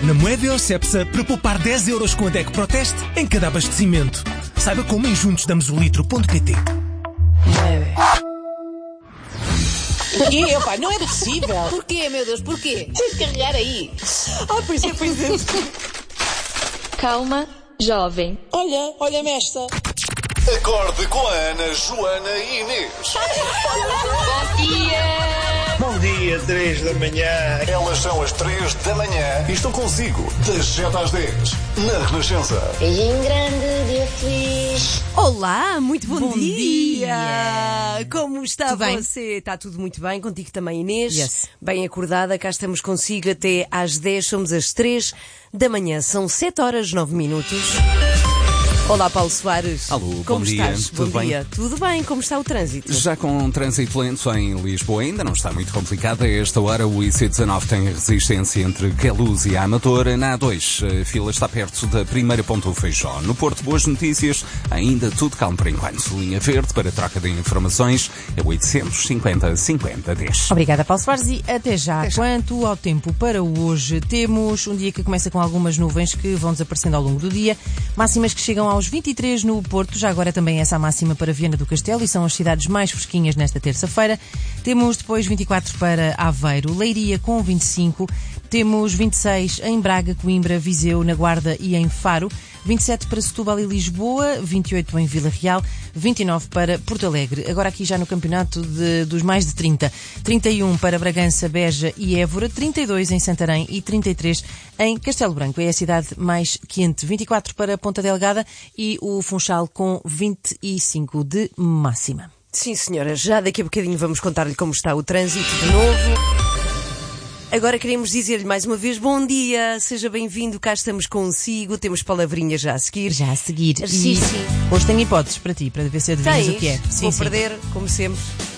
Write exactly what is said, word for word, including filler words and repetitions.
na Moeda ou Cepsa para poupar dez euros com a D E C Proteste em cada abastecimento. Saiba como em juntos damos o litro ponto pt. E, opa, não é possível. Porquê, meu Deus, porquê? Tens de carregar aí. Ah, pois é, pois é. Calma, jovem. Olha, olha-me esta. Acorde com a Ana, Joana e Inês. Bom dia! Bom dia, três da manhã. Elas são as três da manhã e estão consigo das sete às dez na Renascença. Beijinho grande, dia feliz. Olá, muito bom, Bom dia. dia. Como está Tudo bem? você? Está tudo muito bem, contigo também, Inês. Yes. Bem acordada, cá estamos consigo até às dez, somos às três da manhã, são sete horas, nove minutos. Olá, Paulo Soares. Alô, como bom dia. estás? Tudo bom bem? dia. Tudo bem, como está o trânsito? Já com um trânsito lento em Lisboa, ainda não está muito complicado. A esta hora o I C dezanove tem resistência entre Queluz e a Amadora. Na A dois, a fila está perto da primeira ponta do Feijó. No Porto, boas notícias, ainda tudo calmo por enquanto. Linha verde para troca de informações é oitocentos e cinquenta, cinquenta, dez. Obrigada, Paulo Soares, e até já. Até já. Quanto ao tempo para hoje, temos um dia que começa com algumas nuvens que vão desaparecendo ao longo do dia, máximas que chegam aos vinte e três no Porto, já agora também essa máxima para Viana do Castelo, e são as cidades mais fresquinhas nesta terça-feira. Temos depois vinte e quatro para Aveiro, Leiria com vinte e cinco, temos vinte e seis em Braga, Coimbra, Viseu, na Guarda e em Faro, vinte e sete para Setúbal e Lisboa, vinte e oito em Vila Real, vinte e nove para Porto Alegre. Agora aqui já no campeonato de, dos mais de trinta. trinta e um para Bragança, Beja e Évora, trinta e dois em Santarém e trinta e três em Castelo Branco. É a cidade mais quente. vinte e quatro para Ponta Delgada e o Funchal com vinte e cinco de máxima. Sim, senhora, já daqui a bocadinho vamos contar-lhe como está o trânsito de novo. Agora queremos dizer-lhe mais uma vez bom dia, seja bem-vindo, cá estamos consigo, temos palavrinhas já a seguir. Já a seguir. Sim, E sim. Hoje tenho hipóteses para ti, para ver se adivinhas Tens? o que é. Sim, Vou sim. perder, como sempre.